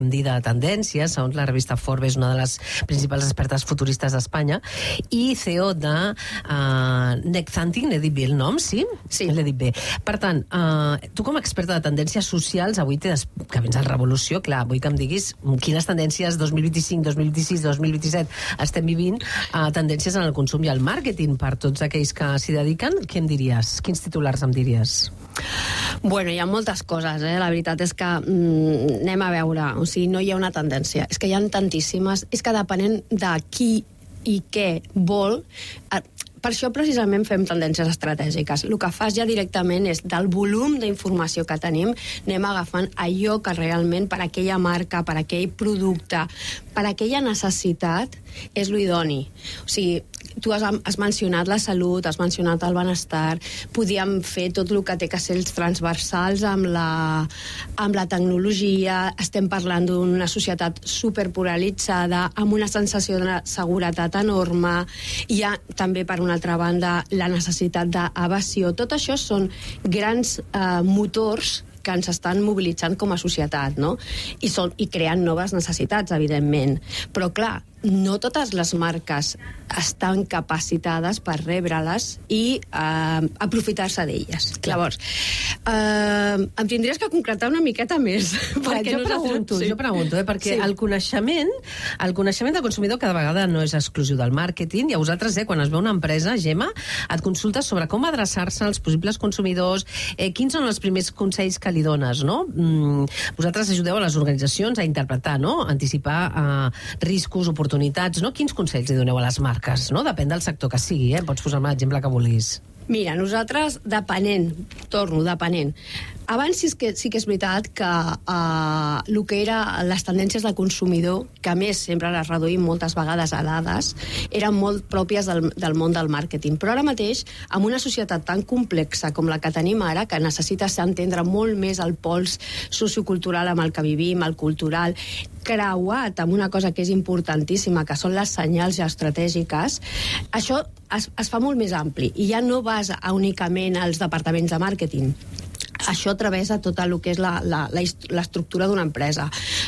dir de tendències, segons la revista Forbes, una de les principals expertes futuristes d'Espanya, i CEO de Nextanting, l'he dit bé el nom, sí? Sí. L'he dit bé. Per tant, tu com a experta de tendències socials, avui que vens a Revolució, clar, vull que em diguis quines tendències 2025, 2026, 2027 estem vivint, tendències en el consum i el màrqueting per tots aquells que s'hi dediquen. Què em diries? Quins titulars em diries? Bueno, hi ha moltes coses, La veritat és que anem a veure, o sigui, no hi ha una tendència, és que hi ha tantíssimes, és que depenent de qui i què vol, per això precisament fem tendències estratègiques. El que fas ja directament és, del volum d'informació que tenim, anem agafant allò que realment per aquella marca, per aquell producte, per aquella necessitat, és l'idoni. O sigui, tu has mencionat la salut, has mencionat el benestar, podíem fer tot el que té que ser els transversals amb la tecnologia, estem parlant d'una societat superpolaritzada, amb una sensació de seguretat enorme, hi ha també, per una altra banda, la necessitat d'evasió. Tot això són grans motors que ens estan mobilitzant com a societat, no? I creant noves necessitats, evidentment. Però, clar, no totes les marques estan capacitades per rebre-les i aprofitar-se d'elles. Llavors, em tindries que concretar una miqueta més. Jo pregunto, perquè el coneixement del consumidor cada vegada no és exclusiu del màrqueting, i a vosaltres, quan es veu una empresa, Gemma, et consultes sobre com adreçar-se als possibles consumidors, quins són els primers consells que li dones, no? Vosaltres ajudeu a les organitzacions a interpretar, no? Anticipar riscos, oportunitats, no? Quins consells li doneu a les marques, no? Depèn del sector que sigui, pots posar-me l'exemple que vulguis. Mira, nosaltres, depenent. Abans sí que és veritat que el que era les tendències del consumidor, que a més sempre les reduïm moltes vegades a dades, eren molt pròpies del món del màrqueting. Però ara mateix, amb una societat tan complexa com la que tenim ara, que necessita entendre molt més el pols sociocultural amb el que vivim, el cultural, creuat amb una cosa que és importantíssima, que són les senyals estratègiques, això es fa molt més ampli i ja no vas únicament als departaments de màrqueting. Això travessa tot el que és l'estructura d'una empresa,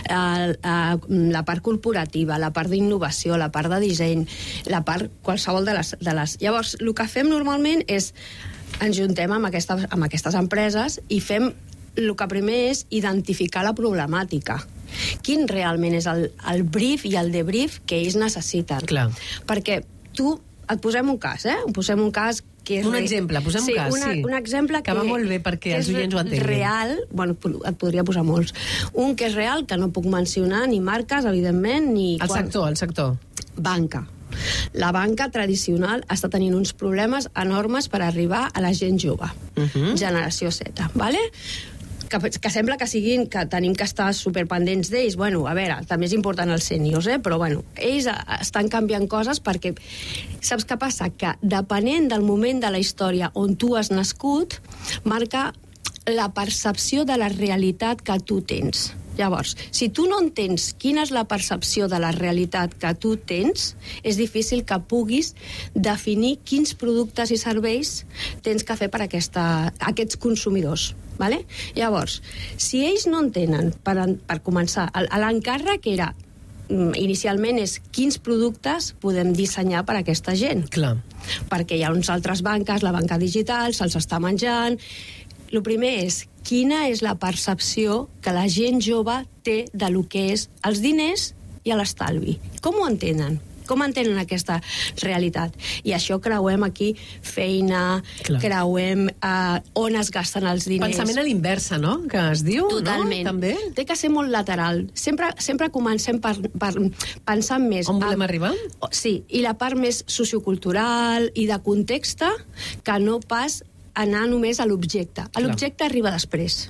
la part corporativa, la part d'innovació, la part de disseny, la part qualsevol de les... Llavors, el que fem normalment és ens juntem amb aquestes empreses i fem el que primer és identificar la problemàtica. Quin realment és el brief i el debrief que ells necessiten. Clar. Perquè et posem un cas, posem un cas que és... Un exemple, posem un cas, sí. Un exemple que va molt bé perquè els oients ho entenguin. Real, bueno, et podria posar molts. Un que és real, que no puc mencionar ni marques, evidentment, ni... El sector. Banca. La banca tradicional està tenint uns problemes enormes per arribar a la gent jove. Generació Z, ¿vale? Que sembla que tenim que estar superpendents d'ells. Bueno, a veure, també és important els sèniors, però bueno, ells estan canviant coses perquè saps què passa? Que depenent del moment de la història on tu has nascut, marca la percepció de la realitat que tu tens. Llavors, si tu no entens quina és la percepció de la realitat que tu tens, és difícil que puguis definir quins productes i serveis tens que fer per aquests consumidors. Vale? Llavors, si ells no entenen, per començar, l'encàrrec era inicialment és quins productes podem dissenyar per a aquesta gent. Clar. Perquè hi ha uns altres banques, la banca digital, se'ls està menjant. El primer és quina és la percepció que la gent jove té de lo que és els diners i l'estalvi. Com ho entenen? Com entenen aquesta realitat? I això creuem aquí feina, creuem on es gasten els diners. Pensament a l'inversa, no?, que es diu. Totalment. No? També? Té que ser molt lateral. Sempre comencem per pensar més... On volem arribar? Sí, i la part més sociocultural i de context que no pas anar només a l'objecte. L'objecte arriba després.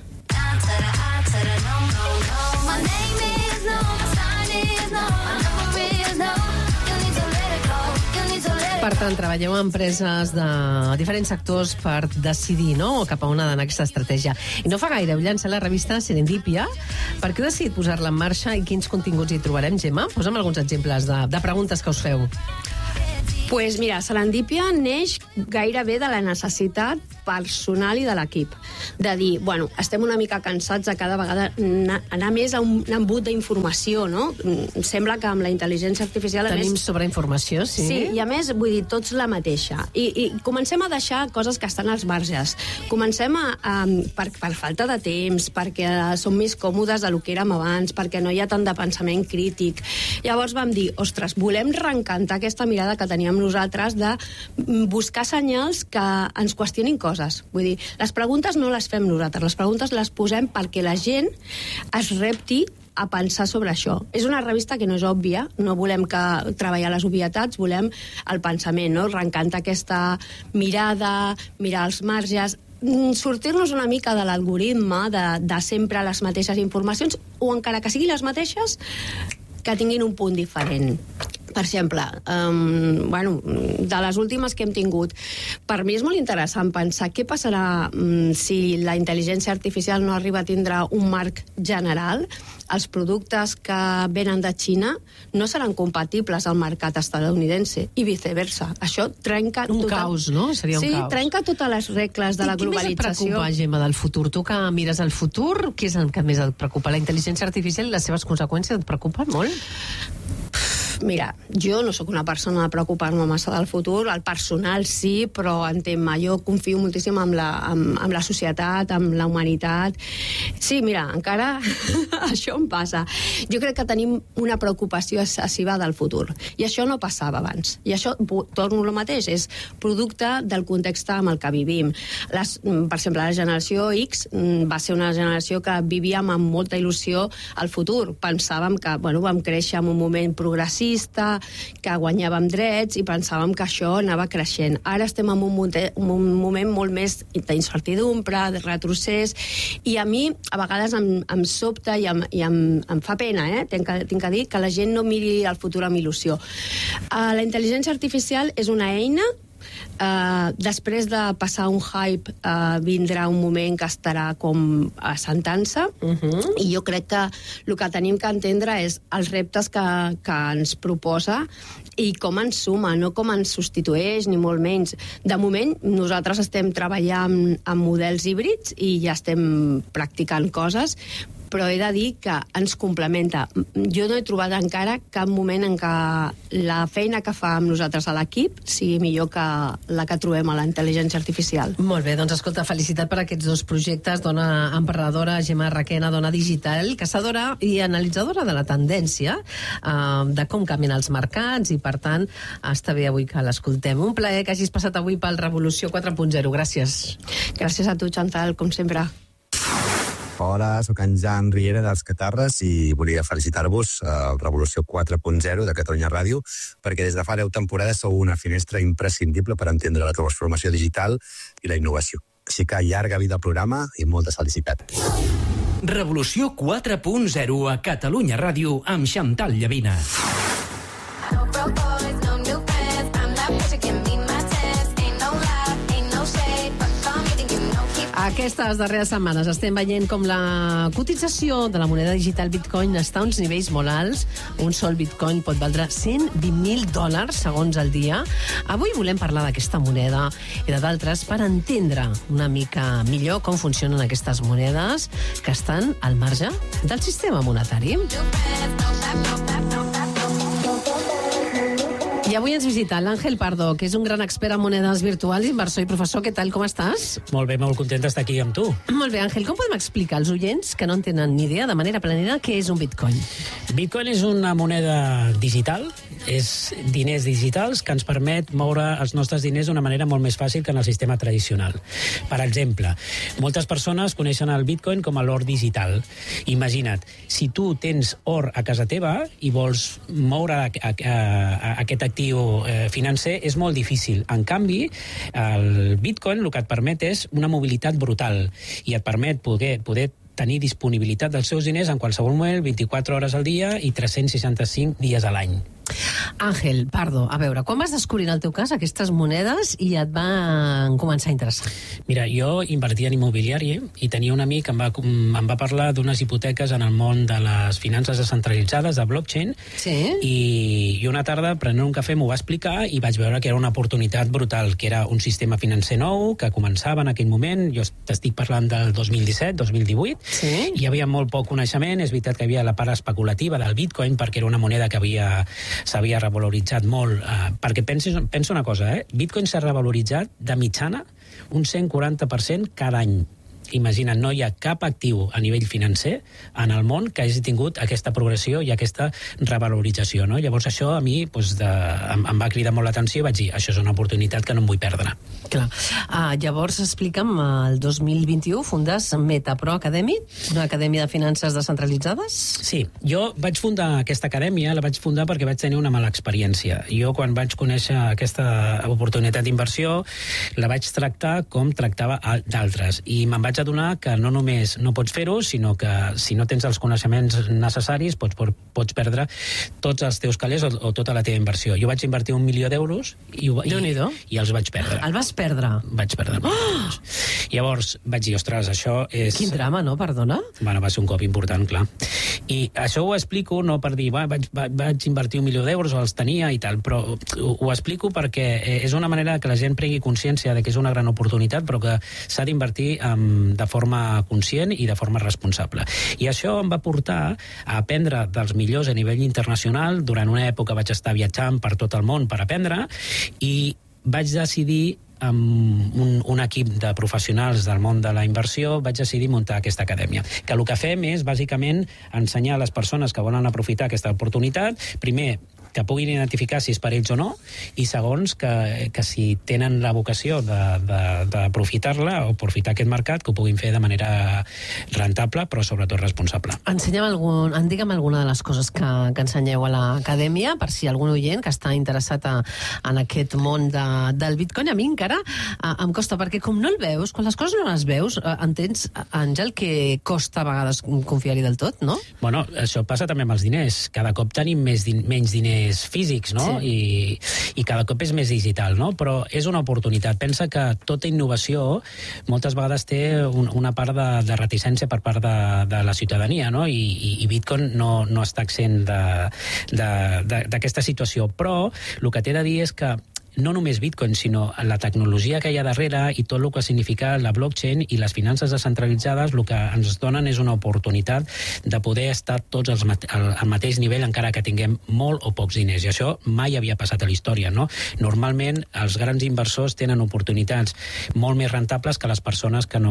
Per tant, treballeu amb empreses de diferents sectors per decidir, no?, cap a on ha d'anar aquesta estratègia. I no fa gaire heu llançat la revista Serendipia. Per què heu decidit posar-la en marxa i quins continguts hi trobarem, Gemma? Posa'm alguns exemples de preguntes que us feu. Pues mira, Serendipia neix gairebé de la necessitat personal i de l'equip. De dir, bueno, estem una mica cansats de cada vegada anar més a un embut d'informació, no? Sembla que amb la intel·ligència artificial... Tenim sobreinformació, sí. Sí, i a més, vull dir, tots la mateixa. I comencem a deixar coses que estan als marges. Comencem per falta de temps, perquè som més còmodes del que érem abans, perquè no hi ha tant de pensament crític. Llavors vam dir, ostres, volem reencantar aquesta mirada que teníem nosaltres de buscar senyals que ens qüestionin coses. Vull dir, les preguntes no les fem nosaltres, les preguntes les posem perquè la gent es repti a pensar sobre això. És una revista que no és òbvia, no volem treballar les obvietats, volem el pensament, no? Reencantar aquesta mirada, mirar els marges, sortir-nos una mica de l'algoritme, de sempre les mateixes informacions, o encara que siguin les mateixes, que tinguin un punt diferent. Per exemple, de les últimes que hem tingut, per mi és molt interessant pensar què passarà si la intel·ligència artificial no arriba a tindre un marc general. Els productes que venen de Xina no seran compatibles al mercat estadounidense i viceversa. Això trenca... Un caos, no? Seria un caos. Sí, trenca totes les regles de la globalització. Què més et preocupa, Gemma, del futur? Tu que mires el futur, què és el que més et preocupa? La intel·ligència artificial i les seves conseqüències et preocupen molt? Mira, jo no sóc una persona de preocupar-me massa del futur, el personal sí, però entén-me, jo confio moltíssim en la societat, en la humanitat. Sí, mira, encara això em passa. Jo crec que tenim una preocupació excessiva del futur, i això no passava abans. I això, torno al mateix, és producte del context amb el que vivim. Per exemple, la generació X va ser una generació que vivíem amb molta il·lusió al futur. Pensàvem que, vam créixer en un moment progressista, que guanyàvem drets i pensàvem que això anava creixent. Ara estem en un moment molt més d'incertidumbre, de retrocés, i a mi a vegades em sobta i em fa pena, tinc que dir, que la gent no miri el futur amb il·lusió. La intel·ligència artificial és una eina. Després de passar un hype vindrà un moment que estarà com assentant-se, i jo crec que el que tenim que entendre és els reptes que ens proposa i com ens suma, no com ens substitueix, ni molt menys. De moment, nosaltres estem treballant amb models híbrids i ja estem practicant coses, però he de dir que ens complementa. Jo no he trobat encara cap moment en què la feina que fa amb nosaltres a l'equip sigui millor que la que trobem a la intel·ligència artificial. Molt bé, doncs escolta, felicitat per aquests dos projectes, dona emprenedora, Gemma Requena, dona digital, caçadora i analitzadora de la tendència, de com canvien els mercats, i per tant està bé avui que l'escoltem. Un plaer que hagis passat avui pel Revolució 4.0. Gràcies. Gràcies a tu, Chantal, com sempre. Hola, soc en Jan Riera dels Catarres i volia felicitar-vos al Revolució 4.0 de Catalunya Ràdio, perquè des de fa 10 temporades sou una finestra imprescindible per entendre la transformació digital i la innovació. Així que llarga vida al programa i molta felicitat. Revolució 4.0 a Catalunya Ràdio amb Chantal Llavina. Aquestes darreres setmanes estem veient com la cotització de la moneda digital Bitcoin està a uns nivells molt alts. Un sol Bitcoin pot valdre $120 segons el dia. Avui volem parlar d'aquesta moneda i de d'altres per entendre una mica millor com funcionen aquestes monedes que estan al marge del sistema monetari. I avui ens visita l'Àngel Pardo, que és un gran expert en monedes virtuals, inversor i professor. Què tal, com estàs? Molt bé, molt content d'estar aquí amb tu. Molt bé, Àngel, com podem explicar als oients que no en tenen ni idea de manera planera què és un Bitcoin? Bitcoin és una moneda digital, és diners digitals que ens permet moure els nostres diners d'una manera molt més fàcil que en el sistema tradicional. Per exemple, moltes persones coneixen el Bitcoin com l'or digital. Imagina't, si tu tens or a casa teva i vols moure aquest actiu financer, és molt difícil. En canvi, el Bitcoin el que et permet és una mobilitat brutal i et permet poder tenir disponibilitat dels seus diners en qualsevol moment, 24 hores al dia i 365 dies a l'any. Àngel Pardo, a veure, quan vas descobrir en el teu cas aquestes monedes i et van començar a interessar? Mira, jo invertia en immobiliari i tenia un amic que em va parlar d'unes hipoteques en el món de les finances descentralitzades, de blockchain, i una tarda, prenent un cafè, m'ho va explicar i vaig veure que era una oportunitat brutal, que era un sistema financer nou, que començava en aquell moment, jo t'estic parlant del 2017, 2018, hi havia molt poc coneixement, és veritat que hi havia la part especulativa del Bitcoin, perquè era una moneda que s'havia revaloritzat molt, perquè pensa una cosa, Bitcoin s'ha revaloritzat de mitjana un 140% cada any. Imagina't, no hi ha cap actiu a nivell financer en el món que hagi tingut aquesta progressió i aquesta revalorització, no? Llavors això a mi em va cridar molt l'atenció i vaig dir, això és una oportunitat que no em vull perdre. Clar. Llavors, explica'm, el 2021 fundes MetaPro Academy, una acadèmia de finances descentralitzades? Sí, jo vaig fundar aquesta acadèmia, la vaig fundar perquè vaig tenir una mala experiència. Jo, quan vaig conèixer aquesta oportunitat d'inversió, la vaig tractar com tractava d'altres, i me'n vaig adonar que no només no pots fer-ho, sinó que si no tens els coneixements necessaris pots perdre tots els teus calés o tota la teva inversió. Jo vaig invertir 1 milió d'euros i els vaig perdre. El vas perdre? Vaig perdre. Llavors vaig dir, ostres, això és... Quin drama, no? Perdona? Bueno, va ser un cop important, clar. I això ho explico no per dir, vaig invertir 1 milió d'euros o els tenia i tal, però ho explico perquè és una manera que la gent prengui consciència de que és una gran oportunitat, però que s'ha d'invertir de forma conscient i de forma responsable. I això em va portar a aprendre dels millors a nivell internacional. Durant una època vaig estar viatjant per tot el món per aprendre i vaig decidir, amb un equip de professionals del món de la inversió, vaig decidir muntar aquesta acadèmia. Que el que fem és, bàsicament, ensenyar a les persones que volen aprofitar aquesta oportunitat, primer, que puguin identificar si és per ells o no, i segons, que si tenen la vocació d'aprofitar-la o aprofitar aquest mercat, que ho puguin fer de manera rentable, però sobretot responsable. Digue'm alguna de les coses que ensenyeu a l'acadèmia, per si algun oient que està interessat en aquest món del Bitcoin. A mi encara em costa, perquè com no el veus, quan les coses no les veus, entens, Àngel, que costa a vegades confiar-hi del tot, no? Bueno, això passa també amb els diners. Cada cop tenim menys diners físics, no? Sí. I cada cop és més digital, no? Però és una oportunitat. Pensa que tota innovació moltes vegades té una part de reticència per part de la ciutadania, no? I Bitcoin no està exempt d'aquesta situació. Però el que t'he de dir és que no només Bitcoin, sinó la tecnologia que hi ha darrere i tot el que significa la blockchain i les finances descentralitzades, el que ens donen és una oportunitat de poder estar tots al mateix nivell, encara que tinguem molt o pocs diners. I això mai havia passat a la història, no? Normalment, els grans inversors tenen oportunitats molt més rentables que les persones que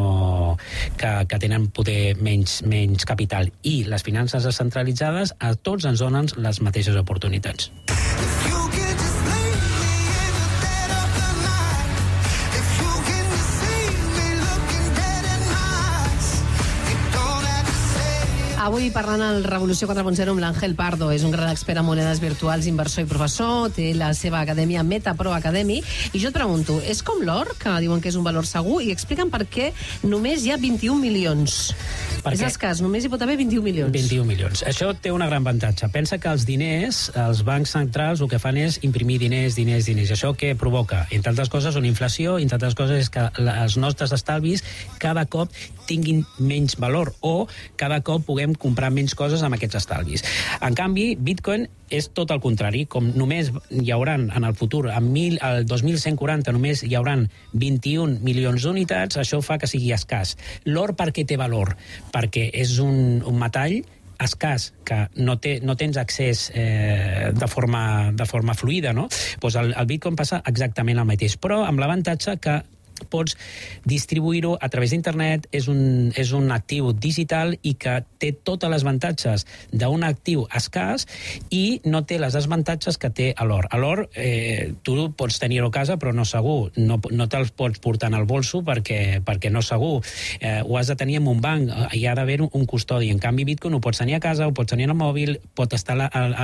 tenen poder menys capital. I les finances descentralitzades a tots ens donen les mateixes oportunitats. Avui parlant al Revolució 4.0 amb l'Àngel Pardo. És un gran expert en monedes virtuals, inversor i professor. Té la seva acadèmia MetaPro Academy. I jo et pregunto, és com l'or, que diuen que és un valor segur? I explica'm per què només hi ha 21 milions. És escàs, només hi pot haver 21 milions. 21 milions. Això té un gran avantatge. Pensa que els diners, els bancs centrals, el que fan és imprimir diners. Això què provoca? Entre altres coses, una inflació, entre altres coses és que els nostres estalvis cada cop tinguin menys valor o cada cop puguem comprar menys coses amb aquests estalvis. En canvi, Bitcoin és tot el contrari. Com només hi haurà en el futur, al 2140 només hi haurà 21 milions d'unitats, això fa que sigui escàs. L'or per què té valor? Perquè és un metall escàs, que no tens accés de forma fluida, no? Pues el Bitcoin passa exactament el mateix, però amb l'avantatge que pots distribuir-ho a través d'internet, és un actiu digital i que té totes les avantatges d'un actiu escàs i no té les desavantatges que té l'or. L'or, tu pots tenir-ho a casa, però no segur. No te'l pots portar en el bolso perquè no segur. Ho has de tenir en un banc, hi ha d'haver un custodi. En canvi, Bitcoin ho pots tenir a casa, ho pots tenir en el mòbil, pot estar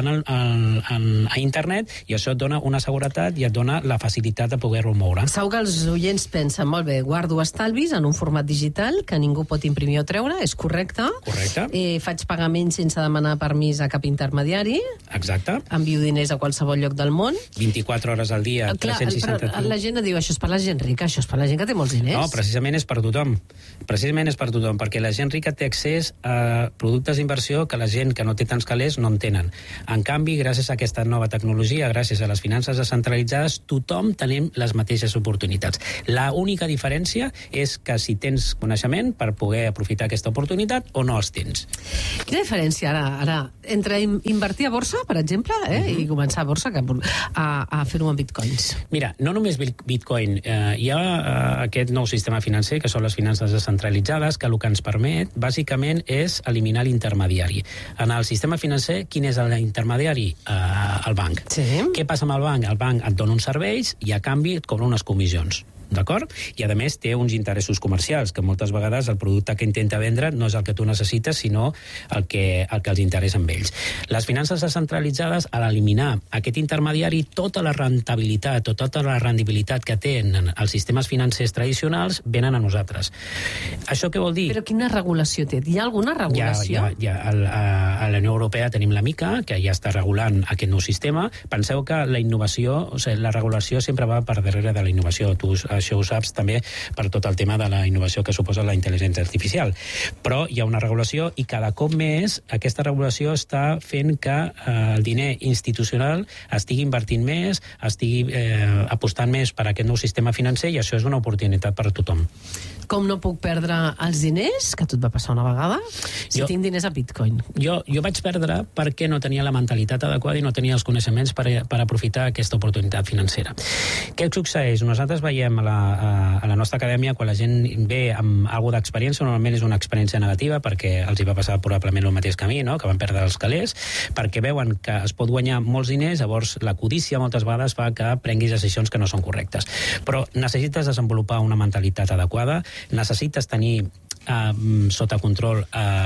a internet, i això et dona una seguretat i et dona la facilitat de poder-ho moure. Segur que els oients pensen, comença, molt bé. Guardo estalvis en un format digital que ningú pot imprimir o treure, és correcte. Correcte. Faig pagaments sense demanar permís a cap intermediari. Exacte. Envio diners a qualsevol lloc del món. 24 hores al dia, 360... Clar, la gent diu, això és per la gent rica, això és per la gent que té molts diners. No, precisament és per tothom. Precisament és per tothom, perquè la gent rica té accés a productes d'inversió que la gent que no té tants calés no en tenen. En canvi, gràcies a aquesta nova tecnologia, gràcies a les finances descentralitzades, tothom tenim les mateixes oportunitats. La única diferència és que si tens coneixement per poder aprofitar aquesta oportunitat o no els tens. Quina diferència ara entre invertir a borsa, per exemple, i començar a borsa a fer-ho amb bitcoins? Mira, no només bitcoin. Hi ha aquest nou sistema financer, que són les finances descentralitzades, que el que ens permet, bàsicament, és eliminar l'intermediari. En el sistema financer, quin és l'intermediari? El banc. Sí. Què passa amb el banc? El banc et dona uns serveis i a canvi et cobra unes comissions. D'acord? I, a més, té uns interessos comercials, que moltes vegades el producte que intenta vendre no és el que tu necessites, sinó el que els interessa amb ells. Les finances descentralitzades, a l'eliminar aquest intermediari, tota la rentabilitat o tota la rendibilitat que tenen els sistemes financers tradicionals venen a nosaltres. Això què vol dir? Però quina regulació té? Hi ha alguna regulació? A la Unió Europea tenim la MiCA, que ja està regulant aquest nou sistema. Penseu que la innovació, la regulació sempre va per darrere de la innovació. Tu això ho saps també per tot el tema de la innovació que suposa la intel·ligència artificial. Però hi ha una regulació i cada cop més aquesta regulació està fent que el diner institucional estigui invertint més, estigui apostant més per aquest nou sistema financer, i això és una oportunitat per a tothom. Com no puc perdre els diners, que a tu et va passar una vegada, si tinc diners a Bitcoin? Jo vaig perdre perquè no tenia la mentalitat adequada i no tenia els coneixements per aprofitar aquesta oportunitat financera. Què succeeix? Nosaltres veiem a la nostra acadèmia, quan la gent ve amb alguna d'experiència, normalment és una experiència negativa, perquè els hi va passar probablement el mateix camí, no? Que van perdre els calés, perquè veuen que es pot guanyar molts diners, llavors la codícia moltes vegades fa que prenguis decisions que no són correctes. Però necessites desenvolupar una mentalitat adequada, necessites tenir sota control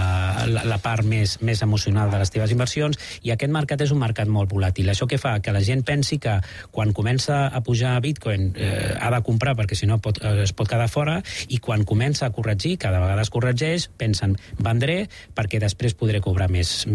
la part més emocional de les teves inversions, i aquest mercat és un mercat molt volàtil. Això què fa? Que la gent pensi que quan comença a pujar Bitcoin ha de comprar, perquè si no es pot quedar fora, i quan comença a corregir, cada vegada es corregeix, pensen, vendré perquè després podré comprar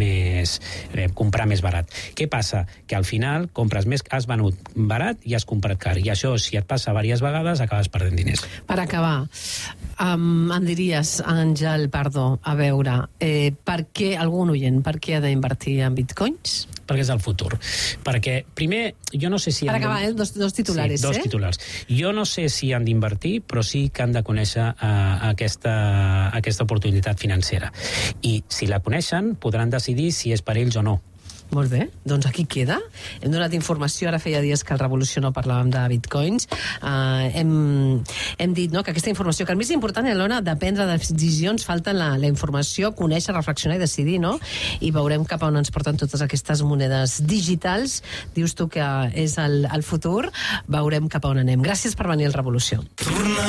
més barat. Què passa? Que al final has venut barat i has comprat car, i això, si et passa diverses vegades, acabes perdent diners. Per acabar, em diries, Àngel Pardo, a veure, per què, algun oient, per què ha d'invertir en bitcoins? Perquè és el futur. Perquè, primer, jo no sé si... Per acabar, dos titulares, sí, dos titulars. Jo no sé si han d'invertir, però sí que han de conèixer aquesta oportunitat financera. I si la coneixen, podran decidir si és per ells o no. Molt bé, doncs aquí queda. Hem donat informació, ara feia dies que al Revolució no parlàvem de bitcoins. Hem dit, no, que aquesta informació, que el més important a l'hora de prendre decisions, falta la informació, conèixer, reflexionar i decidir, no? I veurem cap a on ens porten totes aquestes monedes digitals. Dius tu que és el futur, veurem cap a on anem. Gràcies per venir al Revolució.